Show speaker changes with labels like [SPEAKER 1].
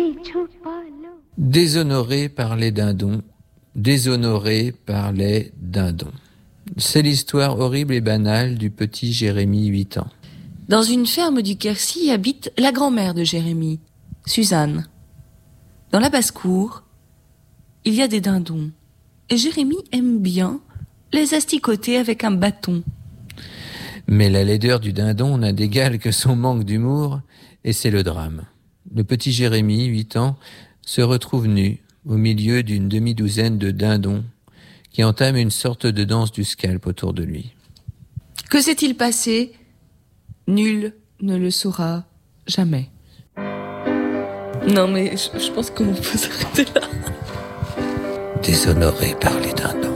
[SPEAKER 1] Déshonoré par les dindons, déshonoré par les dindons. C'est l'histoire horrible et banale du petit Jérémie, 8 ans.
[SPEAKER 2] Dans une ferme du Quercy habite la grand-mère de Jérémie, Suzanne. Dans la basse-cour, il y a des dindons. Et Jérémie aime bien les asticoter avec un bâton.
[SPEAKER 1] Mais la laideur du dindon n'a d'égal que son manque d'humour, et c'est le drame. Le petit Jérémie, 8 ans, se retrouve nu, au milieu d'une demi-douzaine de dindons, qui entament une sorte de danse du scalp autour de lui.
[SPEAKER 2] Que s'est-il passé ? Nul ne le saura jamais. Non mais je pense qu'on peut s'arrêter là.
[SPEAKER 1] Déshonoré par les dindons.